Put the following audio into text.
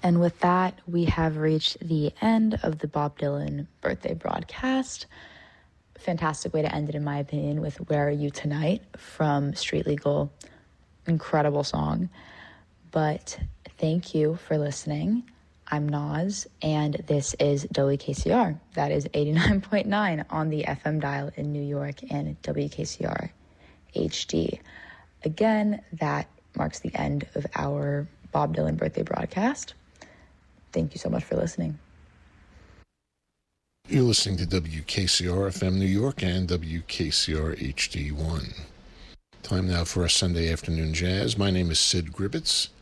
And with that, we have reached the end of the Bob Dylan birthday broadcast. Fantastic way to end it, in my opinion, with Where Are You Tonight from Street Legal. Incredible song. But thank you for listening. I'm Naz, and this is WKCR. That is 89.9 on the FM dial in New York and WKCR HD. Again, that marks the end of our Bob Dylan birthday broadcast. Thank you so much for listening. You're listening to WKCR FM New York and WKCR HD1. Time now for our Sunday afternoon jazz. My name is Sid Gribbets.